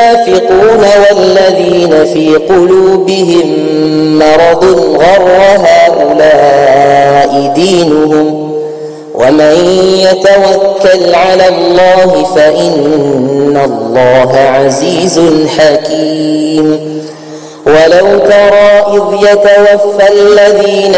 المنافقون والذين في قلوبهم مرض غر هؤلاء دينهم ومن يتوكل على الله فإن الله عزيز حكيم ولو ترى إذ يتوفى الذين